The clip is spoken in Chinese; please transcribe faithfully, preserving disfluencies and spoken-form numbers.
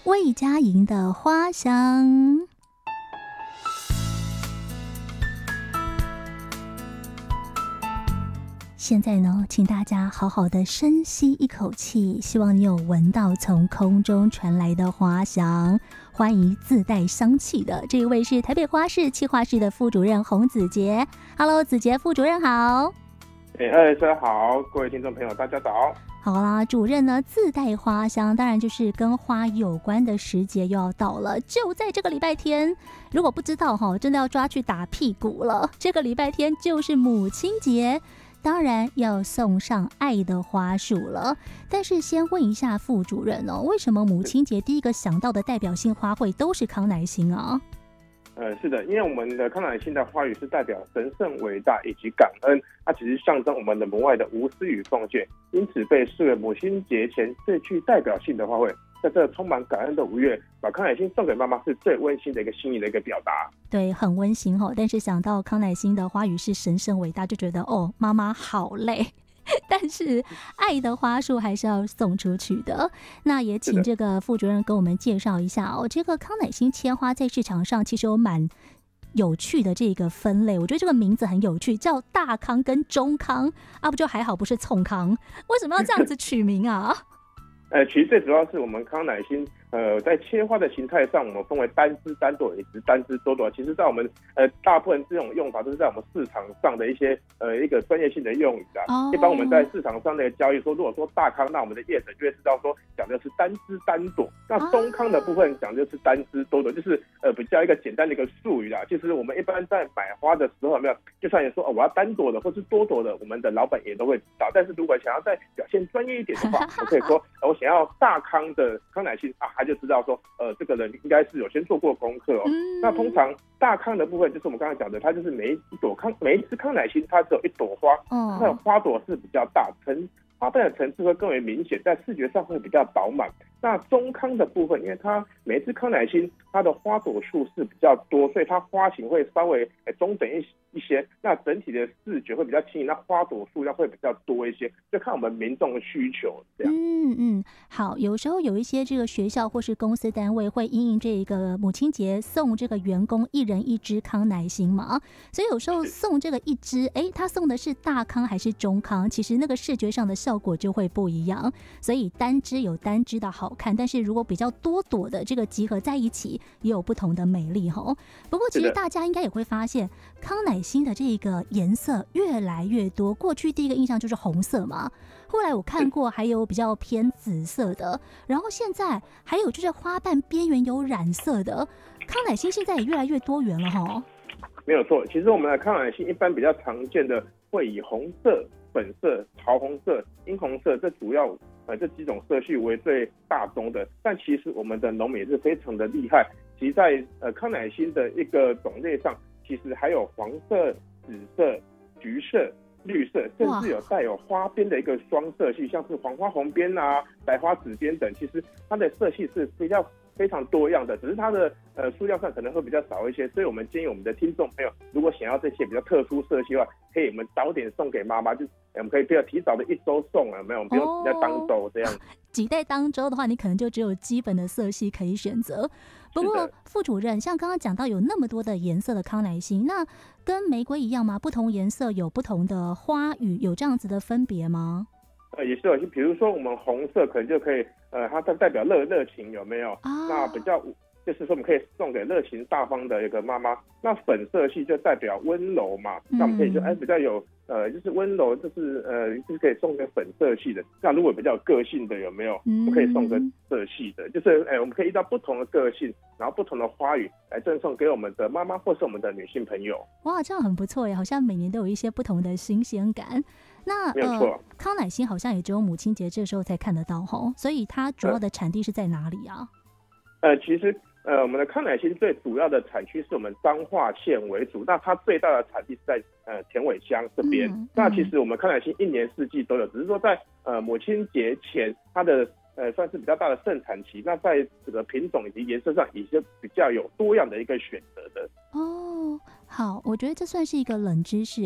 魏佳莹的花香。现在呢，请大家好好的深吸一口气，希望你有闻到从空中传来的花香。欢迎自带香气的这一位是台北花市企划室的副主任洪子杰。Hello， 子杰副主任好。 哎，二哥好，各位听众朋友大家早。 好啦，主任呢自带花香，当然就是跟花有关的时节又要到了，就在这个礼拜天。如果不知道哈，真的要抓去打屁股了。这个礼拜天就是母亲节。当然要送上爱的花束了，但是先问一下副主任哦，为什么母亲节第一个想到的代表性花卉都是康乃馨啊？ 呃，是的，因为我们的康乃馨的花语是代表神圣伟大以及感恩，它其实象征我们的母爱的无私与奉献，因此被视为母亲节前最具代表性的花卉。在这充满感恩的五月，把康乃馨送给妈妈是最温馨的一个心意的一个表达。 对，很温馨哦。但是想到康乃馨的花语是神圣伟大，就觉得哦，妈妈好累。但是爱的花束还是要送出去的。那也请这个副主任跟我们介绍一下哦，这个康乃馨切花在市场上其实有蛮有趣的这个分类，我觉得这个名字很有趣，叫大康跟中康啊，不就还好不是冲康，为什么要这样子取名啊？ 呃，其实最主要是我们康乃馨，呃，在切花的形态上，我们分为单枝、单朵以及单枝多朵。其实，在我们呃大部分这种用法都是在我们市场上的一些呃一个专业性的用语啊。Oh. 一般我们在市场上的交易说，如果说大康，那我们的业者就会知道说讲的是单枝单朵。那中康的部分讲的是单枝多朵，就是呃比较一个简单的一个术语啦。其实我们一般在买花的时候，有没有就算你说哦我要单朵的或是多朵的，我们的老板也都会知道。但是如果想要再表现专业一点的话，我可以说我想要大康的康乃馨啊，他就知道说，呃，这个人应该是有先做过功课哦。嗯、那通常大康的部分，就是我们刚才讲的，它就是每一朵康，每一支康乃馨，它只有一朵花，它的花朵是比较大，层花瓣的层次会更为明显，在视觉上会比较饱满。那中康的部分，因为它每一支康乃馨，它的花朵数是比较多，所以它花型会稍微中等一一些，那整体的视觉会比较轻盈，那花朵数量会比较多一些，就看我们民众的需求这样。 嗯嗯，好，有时候有一些这个学校或是公司单位会因应这个母亲节送这个员工一人一支康乃馨嘛，所以有时候送这个一支，哎，他送的是大康还是中康，其实那个视觉上的效果就会不一样。所以单支有单支的好看，但是如果比较多朵的这个集合在一起，也有不同的美丽吼。不过其实大家应该也会发现，康乃馨的这个颜色越来越多。过去第一个印象就是红色嘛，后来我看过还有比较偏紫色的，然后现在还有就是花瓣边缘有染色的。康乃馨现在也越来越多元了齁。 没有错，其实我们的康乃馨一般比较常见的会以红色、粉色、桃红色、樱红色这主要呃这几种色系为最大宗的，但其实我们的农民也是非常的厉害。其实在呃康乃馨的一个种类上，其实还有黄色、紫色、橘色、绿色，甚至有带有花边的一个双色系，像是黄花红边啊、白花紫边等。其实它的色系是比较非常多样的，只是它的呃数量上可能会比较少一些。所以我们建议我们的听众朋友，如果想要这些比较特殊色系的话，可以我们早点送给妈妈，就我们可以不要提早的一周送了，没有，不用在当周这样。 几袋当周的话，你可能就只有基本的色系可以选择。不过副主任，像刚刚讲到有那么多的颜色的康乃馨，那跟玫瑰一样吗？不同颜色有不同的花语，有这样子的分别吗？ 呃，也是有，比如说我们红色可能就可以，呃，它代表热热情，有没有？啊、那比较就是说我们可以送给热情大方的一个妈妈。那粉色系就代表温柔嘛，嗯、那我们可以说哎比较有呃就是温柔，就是呃就是可以送给粉色系的。那如果比较有个性的有没有？嗯、我可以送个色系的，就是哎我们可以依照不同的个性，然后不同的花语来赠送给我们的妈妈或是我们的女性朋友。 哇，这样很不错耶，好像每年都有一些不同的新鲜感。那没有错、呃， 康乃馨好像也只有母亲节这时候才看得到吼，所以它主要的产地是在哪里啊？ 呃，其实呃，我们的康乃馨最主要的产区是我们彰化县为主，那它最大的产地是在呃田尾乡这边。嗯嗯、那其实我们康乃馨一年四季都有，只是说在呃母亲节前，它的呃算是比较大的盛产期。那在这个品种以及颜色上，也是比较有多样的一个选择的。 哦，好，我觉得这算是一个冷知识。